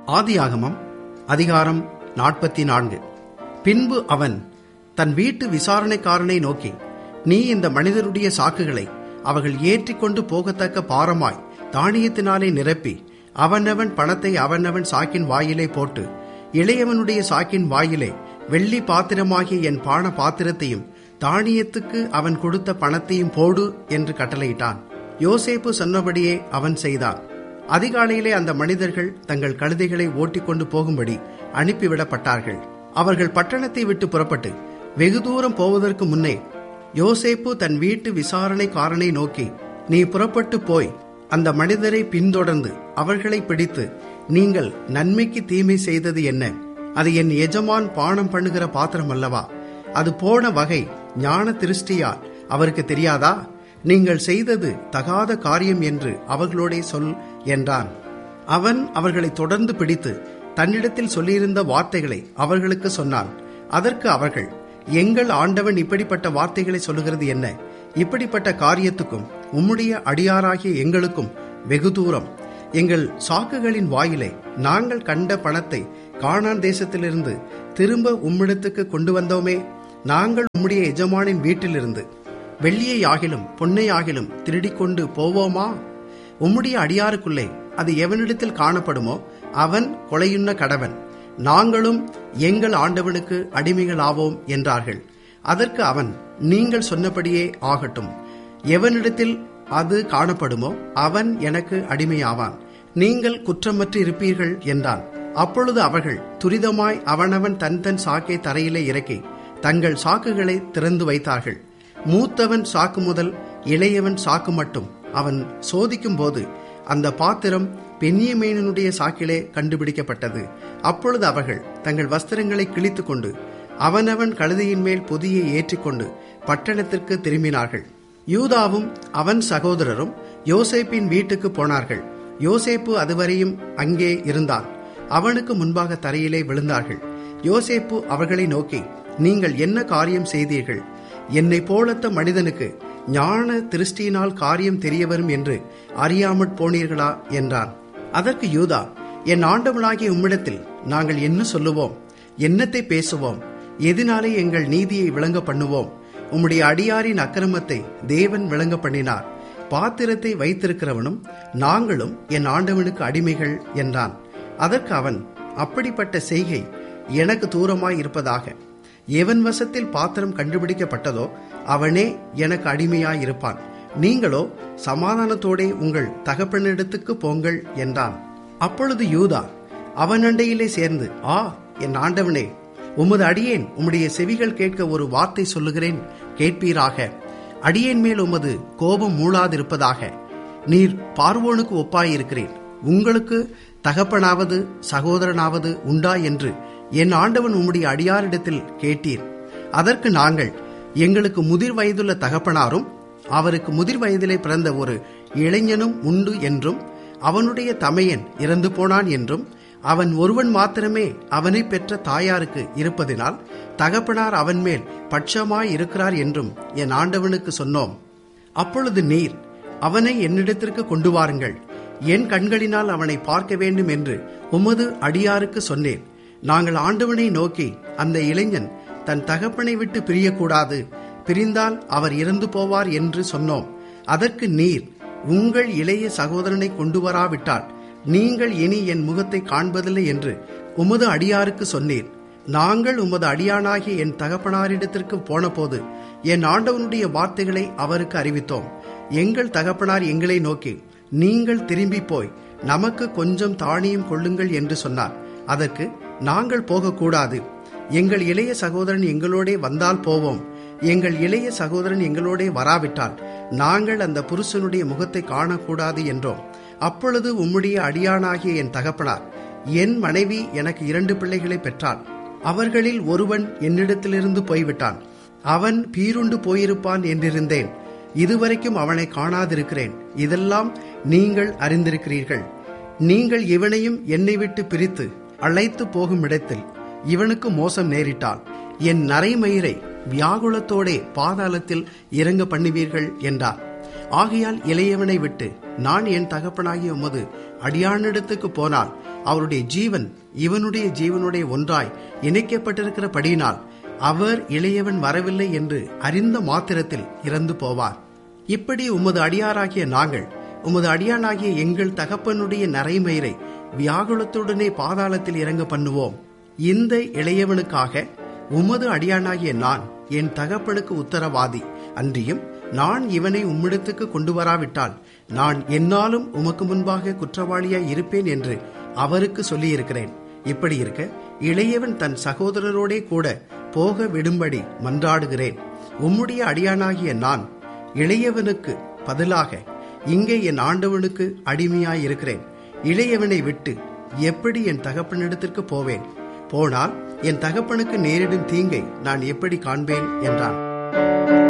ஆதியாகமம் அதிகாரம் 44. பின்பு அவன் தன் வீட்டு விசாரணைக்காரனை நோக்கி, நீ இந்த மனிதருடைய சாக்குகளை அவர்கள் ஏற்றிக்கொண்டு போகத்தக்க பாரமாய் தானியத்தினாலே நிரப்பி அவனவன் பணத்தை அவனவன் சாக்கின் வாயிலே போட்டு, இளையவனுடைய சாக்கின் வாயிலே வெள்ளி பாத்திரமாகிய என் பான பாத்திரத்தையும் தானியத்துக்கு அவன் கொடுத்த பணத்தையும் போடு என்று கட்டளையிட்டான். யோசேப்பு சொன்னபடியே அவன் செய்தான். அதிகாலையிலே அந்த மனிதர்கள் தங்கள் கழுதைகளை ஓட்டிக்கொண்டு போகும்படி அனுப்பிவிடப்பட்டார்கள். அவர்கள் பட்டணத்தை விட்டு புறப்பட்டு வெகு தூரம் போவதற்கு முன்னே யோசேப்பு தன் வீட்டு விசாரணைக்காரனை நோக்கி, நீ புறப்பட்டு போய் அந்த மனிதரை பின்தொடர்ந்து அவர்களை பிடித்து, நீங்கள் நன்மைக்கு தீமை செய்தது என்ன? அது என் எஜமான் பானம் பண்ணுகிற பாத்திரம் அல்லவா? அது போன வகை ஞான திருஷ்டியால் அவருக்கு தெரியாதா? நீங்கள் செய்தது தகாத காரியம் என்று அவர்களோடே சொல் என்றான். அவன் அவர்களை தொடர்ந்து பிடித்து தன்னிடத்தில் சொல்லியிருந்த வார்த்தைகளை அவர்களுக்கு சொன்னான். அதற்கு அவர்கள், எங்கள் ஆண்டவன் இப்படிப்பட்ட வார்த்தைகளை சொல்லுகிறது என்ன? இப்படிப்பட்ட காரியத்துக்கும் உம்முடைய அடியாராகிய எங்களுக்கும் வெகு தூரம். எங்கள் சாக்குகளின் வாயிலே நாங்கள் கண்ட பணத்தை கானான் தேசத்திலிருந்து திரும்ப உம்மிடத்துக்கு கொண்டு வந்தோமே. நாங்கள் உம்முடைய எஜமானின் வீட்டிலிருந்து வெள்ளியை ஆகிலும் பொன்னை ஆகிலும் திருடிக்கொண்டு போவோமா? உம்முடைய அடியாருக்குள்ளே அது எவனிடத்தில் காணப்படுமோ அவன் கொலையுண்ண கடவன். நாங்களும் எங்கள் ஆண்டவனுக்கு அடிமைகளாவோம் என்றார்கள். அதற்கு அவன், நீங்கள் சொன்னபடியே ஆகட்டும். எவனிடத்தில் அது காணப்படுமோ அவன் எனக்கு அடிமையாவான். நீங்கள் குற்றமற்று இருப்பீர்கள் என்றான். அப்பொழுது அவர்கள் துரிதமாய் அவனவன் தன் தன் சாக்கை தரையிலே இறக்கி தங்கள் சாக்குகளை திறந்து வைத்தார்கள். மூத்தவன் சாக்கு முதல் இளையவன் சாக்கு மட்டும் அவன் சோதிக்கும் போது அந்த பாத்திரம் பென்யமீனுடைய சாக்கிலே கண்டுபிடிக்கப்பட்டது. அப்பொழுது அவர்கள் தங்கள் வஸ்திரங்களை கிழித்து கொண்டு அவனவன் கழுதையின் மேல் பொதியை ஏற்றிக்கொண்டு பட்டணத்திற்கு திரும்பினார்கள். யூதாவும் அவன் சகோதரரும் யோசேப்பின் வீட்டுக்கு போனார்கள். யோசேப்பு அதுவரையும் அங்கே இருந்தான். அவனுக்கு முன்பாக தரையிலே விழுந்தார்கள். யோசேப்பு அவர்களை நோக்கி, நீங்கள் என்ன காரியம் செய்தீர்கள்? என்னை போலத்த மனிதனுக்கு ஞான திருஷ்டியினால் காரியம் தெரியவரும் என்று அறியாமற் போனீர்களா என்றான். அதற்கு யூதா, என் ஆண்டவனாகிய உம்மிடத்தில் நாங்கள் என்ன சொல்லுவோம்? என்னத்தை பேசுவோம்? எதினாலே எங்கள் நீதியை விளங்க பண்ணுவோம்? உம்முடைய அடியாரின் அக்கிரமத்தை தேவன் விளங்க பண்ணினார். பாத்திரத்தை வைத்திருக்கிறவனும் நாங்களும் என் ஆண்டவனுக்கு அடிமைகள் என்றான். அதற்கு அவன், அப்படிப்பட்ட செய்கை எனக்கு தூரமாய் இருப்பதாக. எவன் வசத்தில் பாத்திரம் கண்டுபிடிக்கப்பட்டதோ அவனே எனக்கு அடிமையாயிருப்பான். நீங்களோ சமாதானத்தோடே உங்கள் தகப்பனிடத்துக்கு போங்கள் என்றான். அப்பொழுது யூதா அவன் அண்டையிலே சேர்ந்து, ஆ என் ஆண்டவனே, உமது அடியேன் உம்முடைய செவிகள் கேட்க ஒரு வார்த்தை சொல்லுகிறேன், கேட்பீராக. அடியேன் மேல் உமது கோபம் மூளாதிருப்பதாக. நீர் பார்வோனுக்கு ஒப்பாயிருக்கிறீர். உங்களுக்கு தகப்பனாவது சகோதரனாவது உண்டா என்று என் ஆண்டவன் உம்முடைய அடியாரிடத்தில் கேட்டீர். அதற்கு நாங்கள், எங்களுக்கு முதிர் வயதுள்ள தகப்பனாரும் அவருக்கு முதிர் வயதிலே பிறந்த ஒரு இளைஞனும் உண்டு என்றும் அவனுடைய தமையன் இறந்து போனான் என்றும் அவன் ஒருவன் மாத்திரமே அவனை பெற்ற தாயாருக்கு இருப்பதினால் தகப்பனார் அவன் மேல் பட்சமாய் இருக்கிறார் என்றும் என் ஆண்டவனுக்கு சொன்னோம். அப்பொழுது நீர், அவனை என்னிடத்திற்கு கொண்டு வாருங்கள், என் கண்களினால் அவனை பார்க்க வேண்டும் என்று உமது அடியாருக்கு சொன்னேன். நாங்கள் ஆண்டவனை நோக்கி, அந்த இளைஞன் தன் தகப்பனை விட்டு பிரியக்கூடாது, பிரிந்தால் அவர் இறந்து போவார் என்று சொன்னோம். அதற்கு நீர், உங்கள் இளைய சகோதரனை கொண்டு வராவிட்டால் நீங்கள் இனி என் முகத்தை காண்பதில்லை என்று உமது அடியாருக்கு சொன்னீர். நாங்கள் உமது அடியானாகிய என் தகப்பனாரிடத்திற்கு போனபோது என் ஆண்டவனுடைய வார்த்தைகளை அவருக்கு அறிவித்தோம். எங்கள் தகப்பனார் எங்களை நோக்கி, நீங்கள் திரும்பி போய் நமக்கு கொஞ்சம் தானியம் கொள்ளுங்கள் என்று சொன்னார். அதற்கு நாங்கள் போகக்கூடாது, எங்கள் இளைய சகோதரன் எங்களோடே வந்தால் போவோம், எங்கள் இளைய சகோதரன் எங்களோடே வராவிட்டால் நாங்கள் அந்த புருஷனுடைய முகத்தை காணக்கூடாது என்றோம். அப்பொழுது உம்முடைய அடியானாகிய என் தகப்பனார், என் மனைவி எனக்கு 2 பிள்ளைகளை பெற்றாள். அவர்களில் ஒருவன் என்னிடத்திலிருந்து போய்விட்டான். அவன் பீருண்டு போயிருப்பான் என்றிருந்தேன். இதுவரைக்கும் அவனை காணாதிருக்கிறேன். இதெல்லாம் நீங்கள் அறிந்திருக்கிறீர்கள். நீங்கள் இவனையும் என்னை விட்டு பிரித்து அழைத்து போகும் இடத்தில் இவனுக்கு மோசம் நேரிட்டால் என் நரைமயிரை வியாகுலத்தோடே பாதாளத்தில் இறங்க பண்ணுவீர்கள் என்றார். ஆகையால் இளையவனை விட்டு நான் என் தகப்பனாகிய உமது அடியானிடத்துக்கு போனால் அவருடைய ஜீவன் இவனுடைய ஜீவனுடைய ஒன்றாய் இணைக்கப்பட்டிருக்கிறபடியினால் அவர் இளையவன் வரவில்லை என்று அறிந்த மாத்திரத்தில் இறந்து போவார். இப்படி உமது அடியாராகிய நாங்கள் உமது அடியானாகிய எங்கள் தகப்பனுடைய நரைமயிரை வியாகுலத்துடனே பாதாளத்தில் இறங்க பண்ணுவோம். இந்த இளையவனுக்காக உமது அடியானாகிய நான் என் தகப்பனுக்கு உத்தரவாதி. அன்றியும் நான் இவனை உம்மிடத்துக்கு கொண்டு வராவிட்டால் நான் என்னாலும் உமக்கு முன்பாக குற்றவாளியாய் இருப்பேன் என்று அவருக்கு சொல்லியிருக்கிறேன். இப்படி இருக்க இளையவன் தன் சகோதரரோடே கூட போக விடும்படி மன்றாடுகிறேன். உம்முடைய அடியானாகிய நான் இளையவனுக்கு பதிலாக இங்கே என் ஆண்டவனுக்கு அடிமையாயிருக்கிறேன். இளையவனை விட்டு எப்படி என் தகப்பனிடத்திற்கு போவேன்? போனால் என் தகப்பனுக்கு நேரிடும் தீங்கை நான் எப்படி காண்பேன் என்றான்.